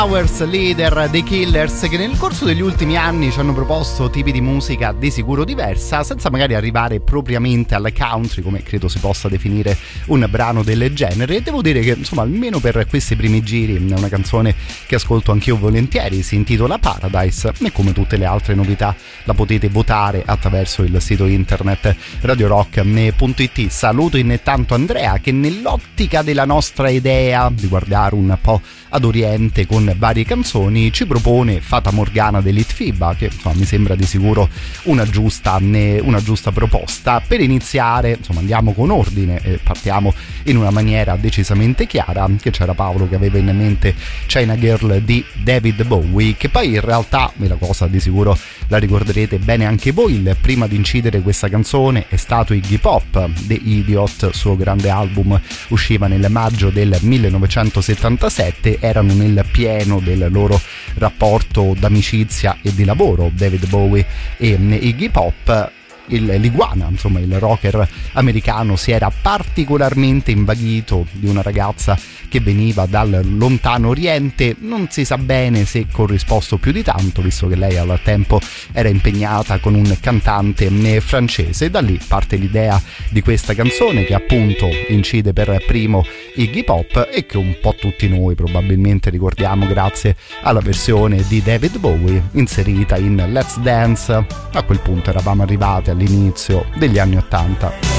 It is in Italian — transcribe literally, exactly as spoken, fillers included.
Flowers, leader dei Killers, che nel corso degli ultimi anni ci hanno proposto tipi di musica di sicuro diversa, senza magari arrivare propriamente alla country, come credo si possa definire un brano del genere. E devo dire che, insomma, almeno per questi primi giri è una canzone che ascolto anch'io volentieri. Si intitola Paradise e, come tutte le altre novità, la potete votare attraverso il sito internet radio rock punto it. Saluto intanto Andrea, che nell'ottica della nostra idea di guardare un po' ad Oriente con varie canzoni ci propone Fata Morgana dell'Itfiba, che insomma mi sembra di sicuro una giusta, una giusta proposta. Per iniziare, insomma, andiamo con ordine e partiamo in una maniera decisamente chiara, che c'era Paolo che aveva in mente China Girl di David Bowie, che poi in realtà, e la cosa di sicuro la ricorderete bene anche voi, il prima di incidere questa canzone è stato Iggy Pop. The Idiot, suo grande album, usciva nel maggio del millenovecentosettantasette, erano nel pieno del loro rapporto d'amicizia e di lavoro, David Bowie e Iggy Pop. Il, l'iguana, insomma il rocker americano, si era particolarmente invaghito di una ragazza che veniva dal lontano oriente. Non si sa bene se corrisposto più di tanto, visto che lei al tempo era impegnata con un cantante francese. Da lì parte l'idea di questa canzone, che appunto incide per primo Iggy Pop e che un po' tutti noi probabilmente ricordiamo grazie alla versione di David Bowie inserita in Let's Dance. A quel punto eravamo arrivati all'inizio degli anni ottanta.